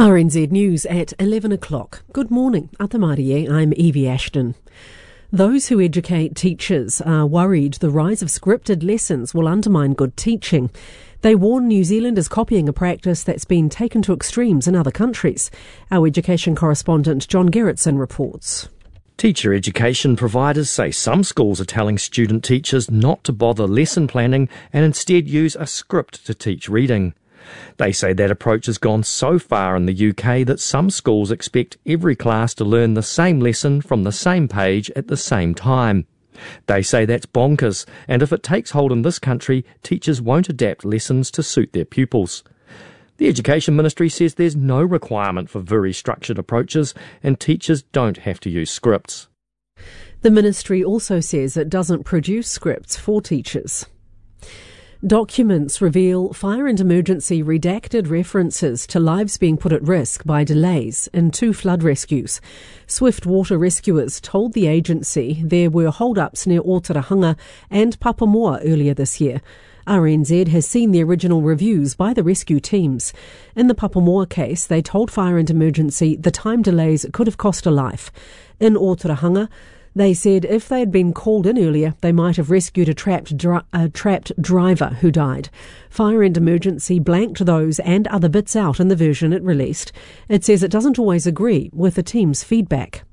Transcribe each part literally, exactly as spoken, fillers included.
R N Z News at eleven o'clock. Good morning. Atamarie, I'm Evie Ashton. Those who educate teachers are worried the rise of scripted lessons will undermine good teaching. They warn New Zealand is copying a practice that's been taken to extremes in other countries. Our education correspondent John Gerritsen reports. Teacher education providers say some schools are telling student teachers not to bother lesson planning and instead use a script to teach reading. They say that approach has gone so far in the U K that some schools expect every class to learn the same lesson from the same page at the same time. They say that's bonkers, and if it takes hold in this country, teachers won't adapt lessons to suit their pupils. The Education Ministry says there's no requirement for very structured approaches, and teachers don't have to use scripts. The Ministry also says it doesn't produce scripts for teachers. Documents reveal fire and emergency redacted references to lives being put at risk by delays in two flood rescues. Swift Water rescuers told the agency there were hold-ups near Otarahanga and Papamoa earlier this year. R N Z has seen the original reviews by the rescue teams. In the Papamoa case, they told Fire and Emergency the time delays could have cost a life. In Otarahanga, they said if they had been called in earlier, they might have rescued a trapped, dri- a trapped driver who died. Fire and Emergency blanked those and other bits out in the version it released. It says it doesn't always agree with the team's feedback.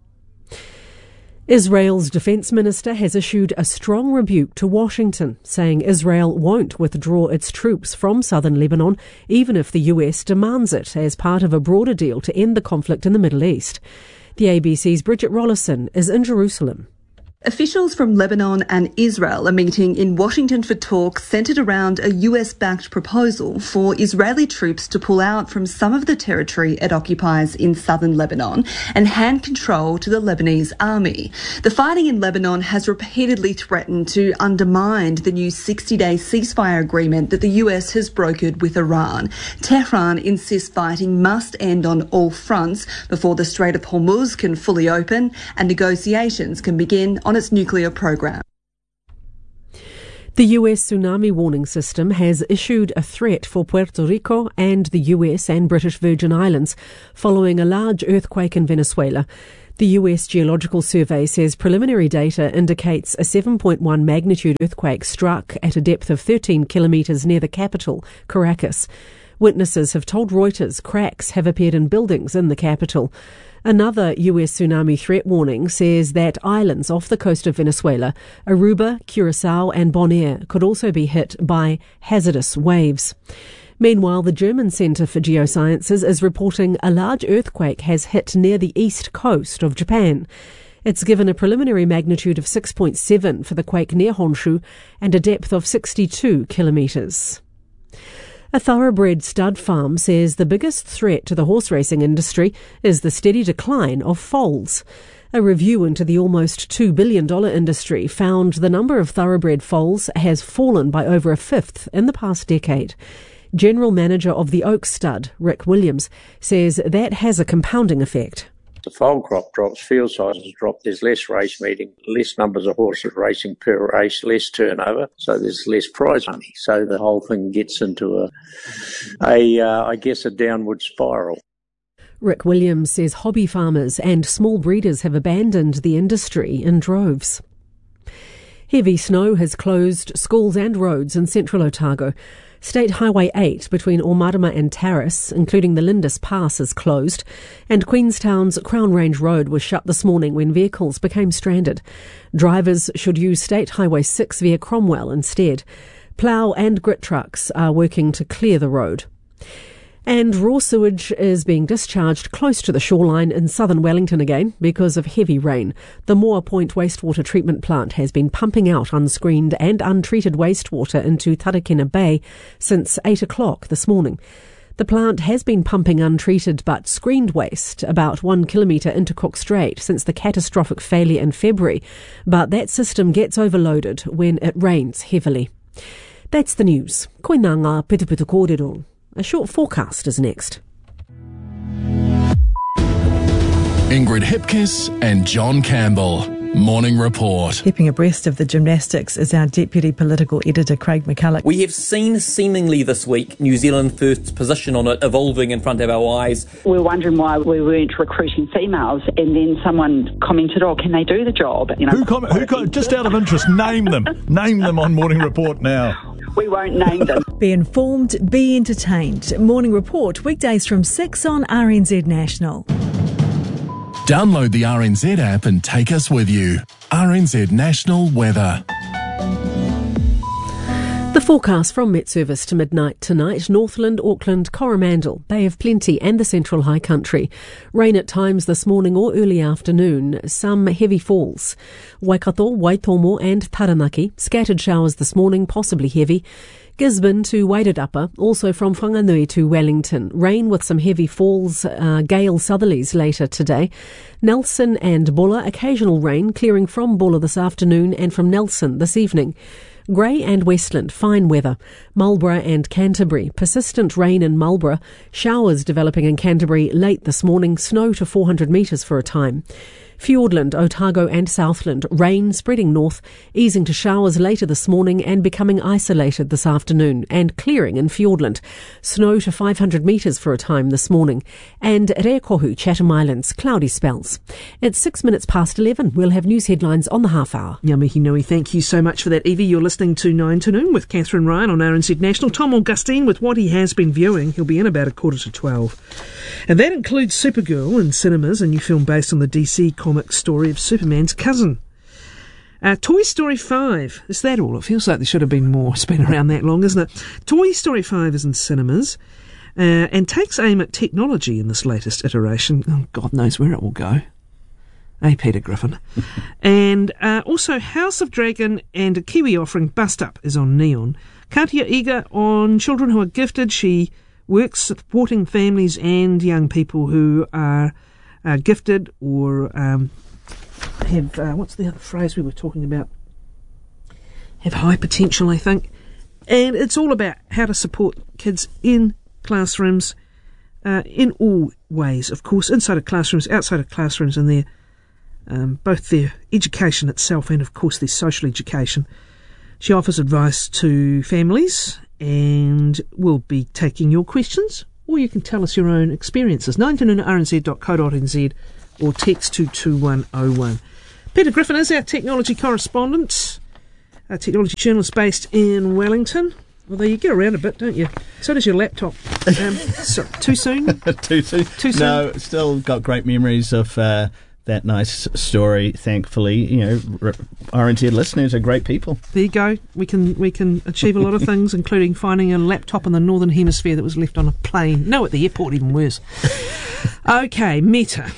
Israel's defence minister has issued a strong rebuke to Washington, saying Israel won't withdraw its troops from southern Lebanon, even if the U S demands it as part of a broader deal to end the conflict in the Middle East. The A B C's Bridget Rollison is in Jerusalem. Officials from Lebanon and Israel are meeting in Washington for talks centred around a U S-backed proposal for Israeli troops to pull out from some of the territory it occupies in southern Lebanon and hand control to the Lebanese army. The fighting in Lebanon has repeatedly threatened to undermine the new sixty-day ceasefire agreement that the U S has brokered with Iran. Tehran insists fighting must end on all fronts before the Strait of Hormuz can fully open and negotiations can begin on its nuclear program. The U S tsunami warning system has issued a threat for Puerto Rico and the U S and British Virgin Islands following a large earthquake in Venezuela. The U S Geological Survey says preliminary data indicates a seven point one magnitude earthquake struck at a depth of thirteen kilometres near the capital, Caracas. Witnesses have told Reuters cracks have appeared in buildings in the capital. Another U S tsunami threat warning says that islands off the coast of Venezuela, Aruba, Curacao and Bonaire, could also be hit by hazardous waves. Meanwhile, the German Centre for Geosciences is reporting a large earthquake has hit near the east coast of Japan. It's given a preliminary magnitude of six point seven for the quake near Honshu and a depth of sixty-two kilometres. A thoroughbred stud farm says the biggest threat to the horse racing industry is the steady decline of foals. A review into the almost two billion dollars industry found the number of thoroughbred foals has fallen by over a fifth in the past decade. General Manager of the Oak Stud, Rick Williams, says that has a compounding effect. The foal crop drops, field sizes drop, there's less race meeting, less numbers of horses racing per race, less turnover, so there's less prize money. So the whole thing gets into a, a uh, I guess, a downward spiral. Rick Williams says hobby farmers and small breeders have abandoned the industry in droves. Heavy snow has closed schools and roads in central Otago. State Highway eight between Omarama and Terrace, including the Lindis Pass, is closed, and Queenstown's Crown Range Road was shut this morning when vehicles became stranded. Drivers should use State Highway six via Cromwell instead. Plough and grit trucks are working to clear the road. And raw sewage is being discharged close to the shoreline in southern Wellington again because of heavy rain. The Moore Point Wastewater Treatment Plant has been pumping out unscreened and untreated wastewater into Tarakina Bay since eight o'clock this morning. The plant has been pumping untreated but screened waste about one kilometre into Cook Strait since the catastrophic failure in February, but that system gets overloaded when it rains heavily. That's the news. Koina ngā pitupitu kōrero. A short forecast is next. Ingrid Hipkiss and John Campbell. Morning Report. Keeping abreast of the gymnastics is our Deputy Political Editor, Craig McCulloch. We have seen seemingly this week New Zealand First's position on it evolving in front of our eyes. We were wondering why we weren't recruiting females, and then someone commented, oh, can they do the job? You know, who, com- who com- just out of interest, name them. Name them on Morning Report now. We won't name them. Be informed, be entertained. Morning Report, weekdays from six on R N Z National. Download the R N Z app and take us with you. R N Z National Weather. The forecast from Met Service to midnight tonight: Northland, Auckland, Coromandel, Bay of Plenty and the Central High Country. Rain at times this morning or early afternoon. Some heavy falls. Waikato, Waitomo and Taranaki. Scattered showers this morning, possibly heavy. Gisborne to Wairarapa, also from Whanganui to Wellington. Rain with some heavy falls, uh, gale southerlies later today. Nelson and Bulla, occasional rain clearing from Bulla this afternoon and from Nelson this evening. Grey and Westland, fine weather. Marlborough and Canterbury, persistent rain in Marlborough. Showers developing in Canterbury late this morning, snow to four hundred metres for a time. Fiordland, Otago and Southland, rain spreading north, easing to showers later this morning and becoming isolated this afternoon, and clearing in Fiordland. Snow to five hundred metres for a time this morning. And Rekohu, Chatham Islands, cloudy spells. It's six minutes past eleven. We'll have news headlines on the half hour. Ngā mihi nui, thank you so much for that, Evie. You're listening to nine to noon with Catherine Ryan on R N Z National. Tom Augustine with what he has been viewing. He'll be in about a quarter to twelve. And that includes Supergirl in cinemas, a new film based on the D C comic story of Superman's cousin. Uh, Toy Story five. Is that all? It feels like there should have been more. It's been around that long, isn't it? Toy Story five is in cinemas uh, and takes aim at technology in this latest iteration. Oh, God knows where it will go. Hey, Peter Griffin. And uh, also House of Dragon and a Kiwi offering, Bust Up, is on Neon. Katia Iga on children who are gifted. She works supporting families and young people who are uh, gifted or um, have, uh, what's the other phrase we were talking about? Have high potential, I think. And it's all about how to support kids in classrooms, uh, in all ways, of course, inside of classrooms, outside of classrooms, and their um, both their education itself and, of course, their social education. She offers advice to families and will be taking your questions, or you can tell us your own experiences. nine to noon at r n z dot co dot n z or text to two one oh one. Peter Griffin is our technology correspondent, a technology journalist based in Wellington. Although you get around a bit, don't you? So does your laptop. Um, so, too soon? too soon? Too soon? No, still got great memories of uh, that nice story, thankfully. You know, R N Z listeners are great people. There you go. We can we can achieve a lot of things, including finding a laptop in the Northern Hemisphere that was left on a plane. No, at the airport, even worse. Okay, Meta.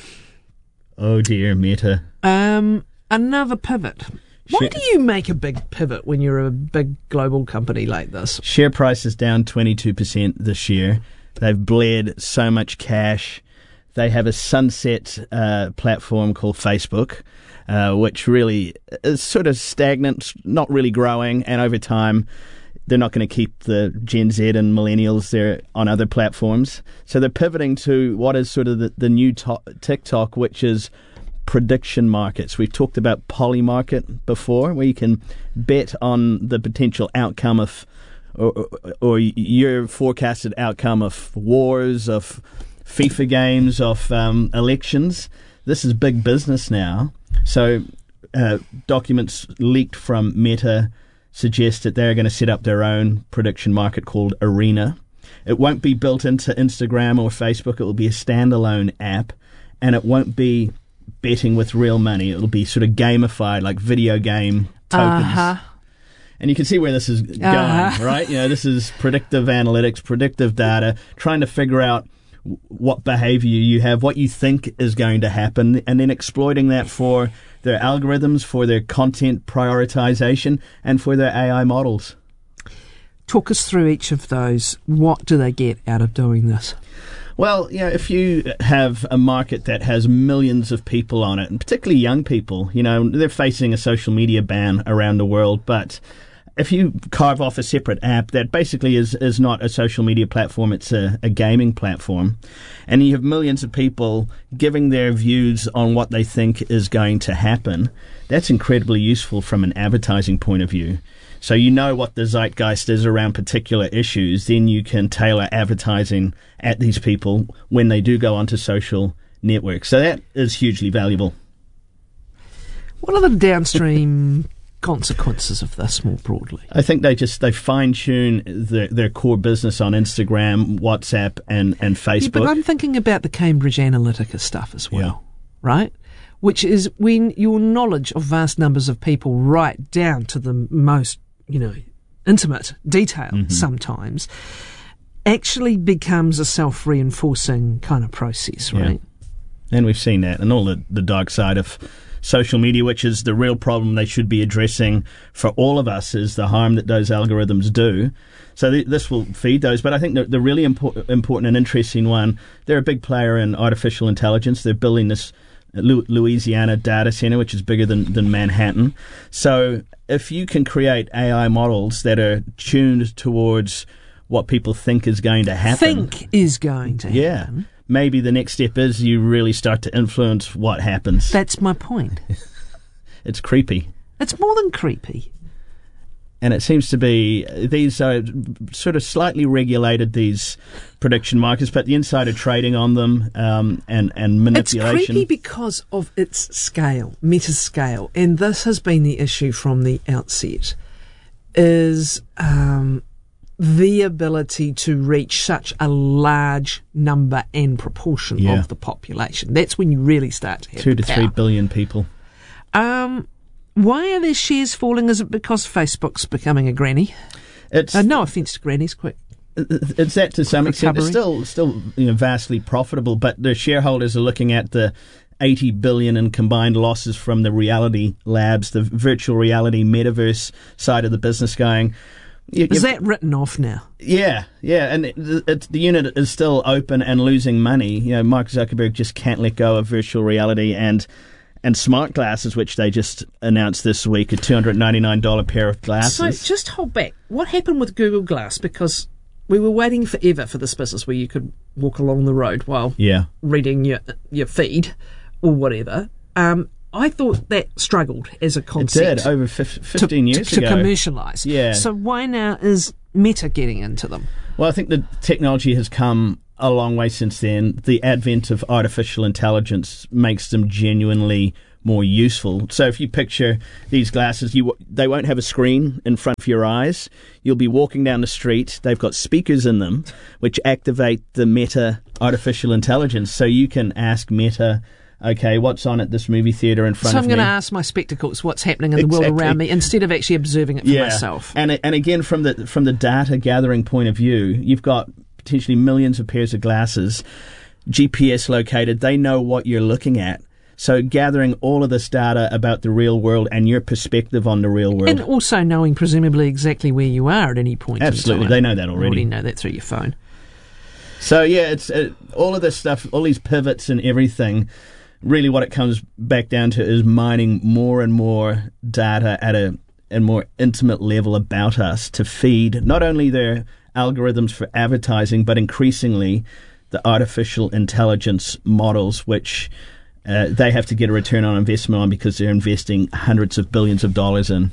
Oh dear, Meta. Um, another pivot. Why do you make a big pivot when you're a big global company like this? Share price is down twenty-two percent this year. They've bled so much cash. They have a sunset uh, platform called Facebook, uh, which really is sort of stagnant, not really growing, and over time they're not going to keep the Gen Z and millennials there on other platforms. So they're pivoting to what is sort of the, the new to- TikTok, which is prediction markets. We've talked about Polymarket before, where you can bet on the potential outcome of, or, or, or your forecasted outcome of wars, of FIFA games, of um, elections. This is big business now. So uh, documents leaked from Meta suggest that they're going to set up their own prediction market called Arena. It won't be built into Instagram or Facebook. It will be a standalone app, and it won't be betting with real money. It'll be sort of gamified, like video game tokens. Uh-huh. And you can see where this is going, Uh-huh. right? You know, this is predictive analytics, predictive data, trying to figure out what behavior you have, what you think is going to happen, and then exploiting that for their algorithms, for their content prioritization, and for their A I models. Talk us through each of those. What do they get out of doing this? Well, you know, if you have a market that has millions of people on it, and particularly young people, you know, they're facing a social media ban around the world, but if you carve off a separate app that basically is, is not a social media platform, it's a, a gaming platform, and you have millions of people giving their views on what they think is going to happen, that's incredibly useful from an advertising point of view. So you know what the zeitgeist is around particular issues, then you can tailor advertising at these people when they do go onto social networks. So that is hugely valuable. What are the downstream consequences of this more broadly? I think they just they fine tune their, their core business on Instagram, WhatsApp, and and Facebook. Yeah, but I'm thinking about the Cambridge Analytica stuff as well, yeah. right? Which is when your knowledge of vast numbers of people, right down to the most, you know, intimate detail mm-hmm. sometimes, actually becomes a self-reinforcing kind of process, right? Yeah. And we've seen that, and all the the dark side of social media, which is the real problem they should be addressing for all of us, is the harm that those algorithms do. So th- this will feed those. But I think the, the really impor- important and interesting one, they're a big player in artificial intelligence. They're building this Lu- Louisiana data center, which is bigger than, than Manhattan. So if you can create A I models that are tuned towards what people think is going to happen. Think is going to happen. Yeah. Maybe the next step is you really start to influence what happens. That's my point. It's creepy. It's more than creepy. And it seems to be, these are sort of slightly regulated, these prediction markets, but the insider trading on them um, and, and manipulation. It's creepy because of its scale, Meta's scale. And this has been the issue from the outset, is um, the ability to reach such a large number and proportion yeah. of the population. That's when you really start to have Two to power. three billion people. Um, why are their shares falling? Is it because Facebook's becoming a granny? It's uh, no offence to grannies, quick. It's that to some extent. It's still, still you know, vastly profitable, but the shareholders are looking at the eighty billion in combined losses from the Reality Labs, the virtual reality metaverse side of the business going. You, is that written off now? Yeah, yeah, and it, it, the unit is still open and losing money. You know, Mark Zuckerberg just can't let go of virtual reality and and smart glasses, which they just announced this week, a two hundred ninety-nine dollars pair of glasses. So just hold back. What happened with Google Glass? Because we were waiting forever for this business where you could walk along the road while yeah. reading your your feed or whatever. Um, I thought that struggled as a concept. It did, over fifteen to, years to, ago. To commercialise. Yeah. So why now is Meta getting into them? Well, I think the technology has come a long way since then. The advent of artificial intelligence makes them genuinely more useful. So if you picture these glasses, you they won't have a screen in front of your eyes. You'll be walking down the street. They've got speakers in them which activate the Meta artificial intelligence. So you can ask Meta, okay, what's on at this movie theatre in front so of me? So I'm going to ask my spectacles what's happening in the exactly. world around me instead of actually observing it for yeah. myself. And and again, from the from the data gathering point of view, you've got potentially millions of pairs of glasses, G P S located. They know what you're looking at. So gathering all of this data about the real world and your perspective on the real world. And also knowing presumably exactly where you are at any point Absolutely, in time. they know that already. You already know that through your phone. So yeah, it's uh, all of this stuff, all these pivots and everything. Really what it comes back down to is mining more and more data at a, a more intimate level about us to feed not only their algorithms for advertising, but increasingly the artificial intelligence models, which uh, they have to get a return on investment on because they're investing hundreds of billions of dollars in.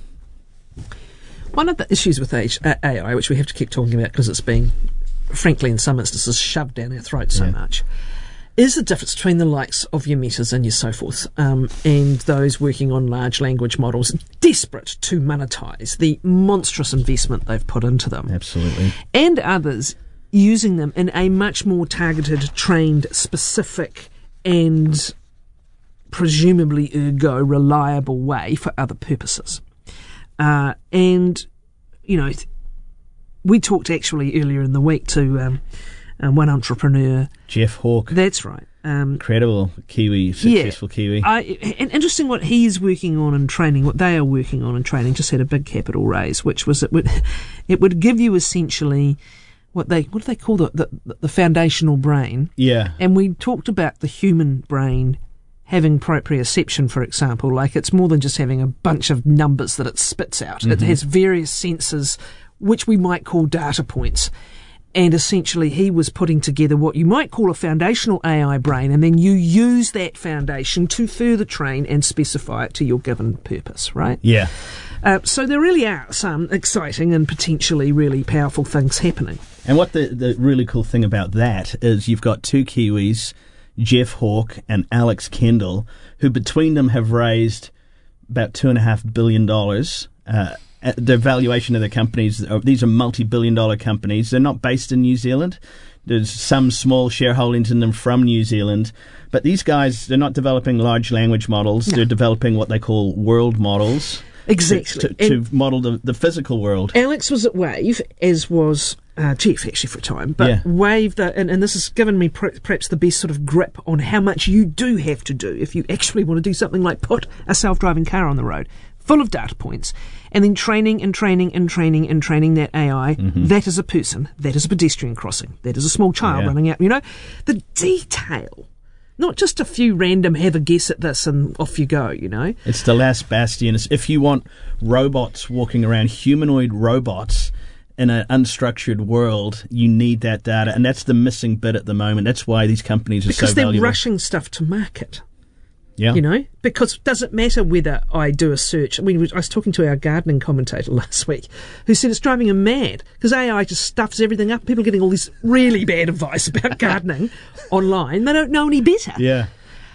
One of the issues with A I, which we have to keep talking about because it's being, frankly, in some instances, shoved down our throats so yeah. much, is the difference between the likes of your Metas and your so forth um, and those working on large language models desperate to monetize the monstrous investment they've put into them. Absolutely. And others using them in a much more targeted, trained, specific and presumably ergo reliable way for other purposes. Uh, and, you know, we talked actually earlier in the week to... Um, Um, one entrepreneur. Jeff Hawke. That's right. Um, Incredible Kiwi, successful yeah, Kiwi. I, and interesting what he's working on in training, what they are working on in training, just had a big capital raise, which was, it would, it would give you essentially what they, what do they call the, the, the foundational brain? Yeah. And we talked about the human brain having proprioception, for example. Like, it's more than just having a bunch of numbers that it spits out. Mm-hmm. It has various sensors, which we might call data points. And essentially he was putting together what you might call a foundational A I brain, and then you use that foundation to further train and specify it to your given purpose, right? Yeah. Uh, so there really are some exciting and potentially really powerful things happening. And what the, the really cool thing about that is you've got two Kiwis, Jeff Hawke and Alex Kendall, who between them have raised about two and a half billion dollars. Uh, the valuation of the companies, these are multi-billion dollar companies. They're not based in New Zealand. There's some small shareholdings in them from New Zealand. But these guys, they're not developing large language models. No. They're developing what they call world models. Exactly. To, to, to model the, the physical world. Alex was at Wave, as was uh, Jeff, actually, for a time. But yeah. Wave, the, and, and this has given me pr- perhaps the best sort of grip on how much you do have to do if you actually want to do something like put a self-driving car on the road, full of data points, and then training and training and training and training that A I. Mm-hmm. That is a person. That is a pedestrian crossing. That is a small child yeah. running out. You know, the detail. Not just a few random have a guess at this and off you go, you know. It's the last bastion. If you want robots walking around, humanoid robots in an unstructured world, you need that data. And that's the missing bit at the moment. That's why these companies are because so valuable. Because they're rushing stuff to market. Yeah. You know, because does it matter whether I do a search? I mean, I was talking to our gardening commentator last week who said it's driving him mad because A I just stuffs everything up. People are getting all this really bad advice about gardening online. They don't know any better. Yeah.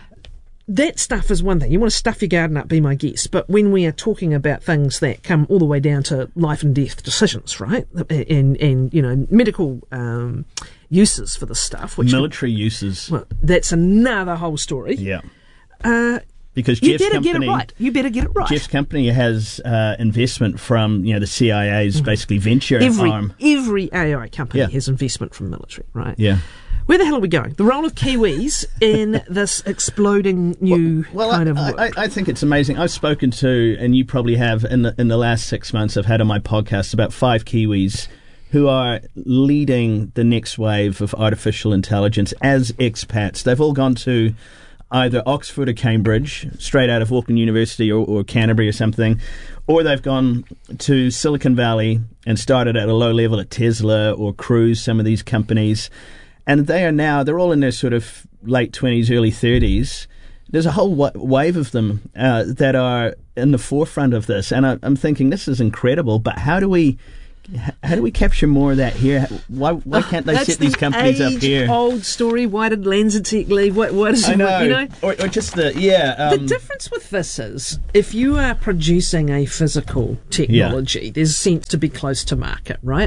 That stuff is one thing. You want to stuff your garden up, be my guest. But when we are talking about things that come all the way down to life and death decisions, right? And, and you know, medical um, uses for the stuff. Which Military would, uses. Well, that's another whole story. Yeah. Uh, because you Jeff's better company, get it right. You better get it right. Jeff's company has uh, investment from you know the C I A's mm. basically venture every, arm. Every A I company yeah. has investment from military, right? Yeah. Where the hell are we going? The role of Kiwis in this exploding new well, well, kind I, of work. I, I think it's amazing. I've spoken to, and you probably have, in the, in the last six months I've had on my podcast about five Kiwis who are leading the next wave of artificial intelligence as expats. They've all gone to either Oxford or Cambridge, straight out of Auckland University or, or Canterbury or something, or they've gone to Silicon Valley and started at a low level at Tesla or Cruise, some of these companies. And they are now, they're all in their sort of late twenties, early thirties. There's a whole w- wave of them uh, that are in the forefront of this. And I, I'm thinking, this is incredible, but how do we... How do we capture more of that here? Why why can't they That's set these the companies up here? Old story. Why did LanzaTech leave? What what is I it? know. You know, or, or just the yeah. Um, the difference with this is if you are producing a physical technology, yeah. there's sense to be close to market, right?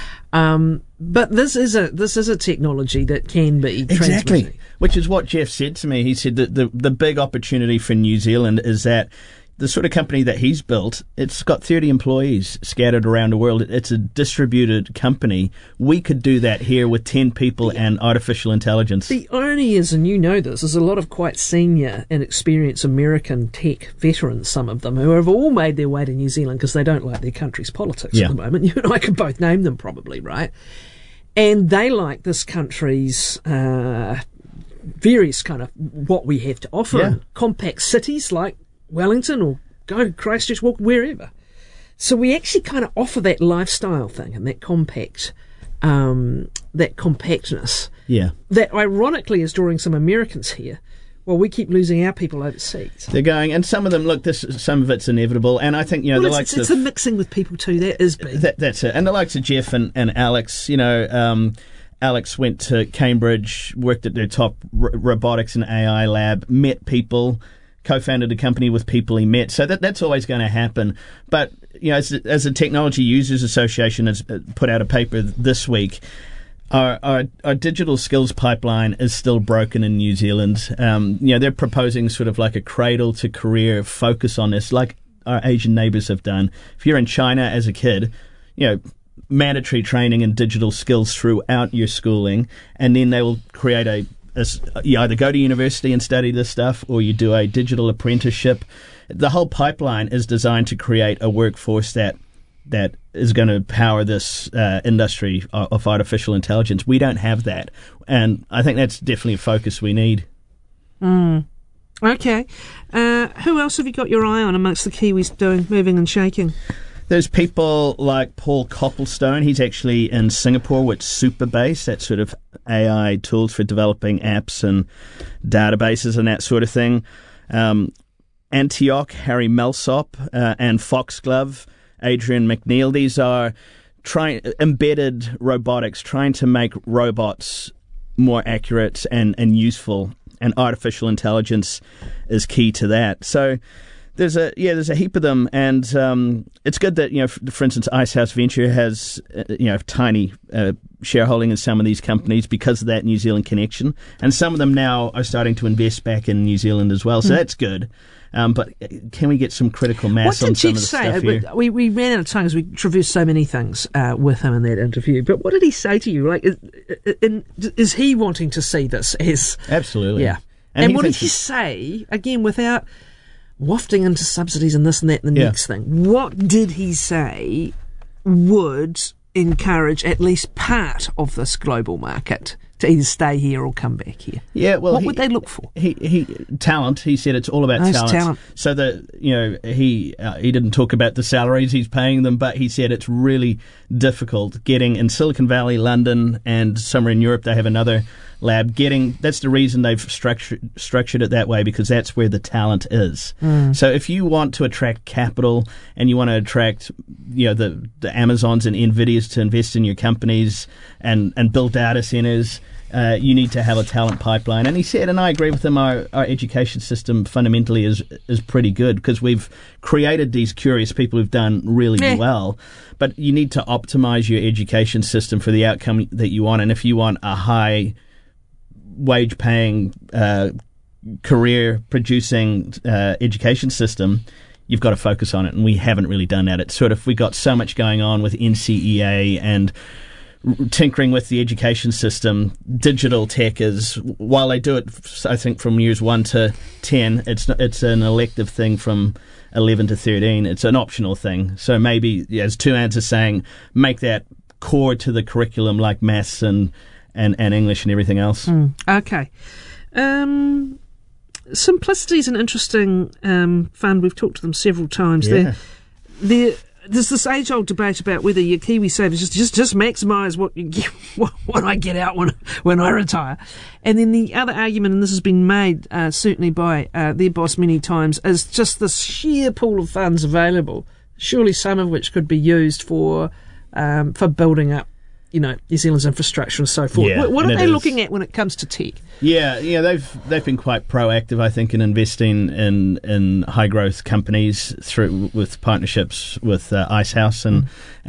Um, but this is a this is a technology that can be exactly, transmitted. Which is what Jeff said to me. He said that the the big opportunity for New Zealand is that the sort of company that he's built, it's got thirty employees scattered around the world. It's a distributed company. We could do that here with ten people and artificial intelligence. The irony is, and you know this, there's a lot of quite senior and experienced American tech veterans, some of them, who have all made their way to New Zealand because they don't like their country's politics yeah. at the moment. You and I could both name them probably, right? And they like this country's uh, various kind of what we have to offer. Yeah. Compact cities like Wellington or go to Christchurch, walk wherever. So we actually kind of offer that lifestyle thing and that compact, um, that compactness. Yeah. That ironically is drawing some Americans here. Well, we keep losing our people overseas. They're going, and some of them, look, this, some of it's inevitable, and I think, you know, well, the it's, likes it's, of... it's the mixing with people too, that is big. That, that's it. And the likes of Jeff and, and Alex, you know, um, Alex went to Cambridge, worked at their top r- robotics and A I lab, met people, co-founded a company with people he met. So that that's always going to happen. But, you know, as, as the Technology Users Association has put out a paper this week, our, our, our digital skills pipeline is still broken in New Zealand. Um, you know, they're proposing sort of like a cradle to career focus on this, like our Asian neighbours have done. If you're in China as a kid, you know, mandatory training in digital skills throughout your schooling, and then they will create a As you either go to university and study this stuff or you do a digital apprenticeship. The whole pipeline is designed to create a workforce that that is going to power this uh, industry of artificial intelligence. We don't have that. And I think that's definitely a focus we need. Mm. Okay. Uh, who else have you got your eye on amongst the Kiwis doing moving and shaking? There's people like Paul Copplestone. He's actually in Singapore with Superbase, that sort of A I tools for developing apps and databases and that sort of thing. Um, Antioch, Harry Melsop, uh, and Foxglove, Adrian McNeil. These are trying embedded robotics, trying to make robots more accurate and, and useful, and artificial intelligence is key to that. So there's a yeah, there's a heap of them, and um, it's good that, you know, for, for instance, Icehouse Venture has uh, you know tiny uh, shareholding in some of these companies because of that New Zealand connection, and some of them now are starting to invest back in New Zealand as well. So mm. that's good. Um, but can we get some critical mass on some of the stuff here? What did Jed say? We, we ran out of time because we traversed so many things uh, with him in that interview. But what did he say to you? Like, is, is he wanting to see this as... Absolutely. Yeah. And, and what did he say, again, without wafting into subsidies and this and that and the yeah. next thing, what did he say would encourage at least part of this global market to either stay here or come back here? Yeah, well, what he, would they look for? He, he talent. He said it's all about oh, talent. talent. So that, you know, he uh, he didn't talk about the salaries he's paying them, but he said it's really difficult getting in Silicon Valley, London, and somewhere in Europe. They have another lab. Getting that's the reason they've structured structured it that way, because that's where the talent is. Mm. So if you want to attract capital and you want to attract, you know, the the Amazons and Nvidias to invest in your companies and and build data centers. Uh, you need to have a talent pipeline. And he said, and I agree with him, our, our education system fundamentally is is pretty good because we've created these curious people who've done really yeah. well. But you need to optimize your education system for the outcome that you want. And if you want a high wage paying, uh, career producing uh, education system, you've got to focus on it. And we haven't really done that. It's sort of, we got so much going on with N C E A and tinkering with the education system. Digital tech is, while they do it, I think, from years one to ten, it's it's an elective thing from eleven to thirteen. It's an optional thing. So maybe, yeah, as two answers saying, make that core to the curriculum like maths and, and, and English and everything else. Mm, okay. Um, Simplicity is an interesting um, fund. We've talked to them several times. Yeah. They're, they're There's this age-old debate about whether your Kiwi savers just just, just maximise what you get, what, what I get out when when I retire, and then the other argument, and this has been made uh, certainly by uh, their boss many times, is just this sheer pool of funds available. Surely some of which could be used for um, for building up, you know, New Zealand's infrastructure and so forth. Yeah, what what are they is. looking at when it comes to tech? Yeah, yeah, they've they've been quite proactive, I think, in investing in in high growth companies through with partnerships with uh, Icehouse and. Mm.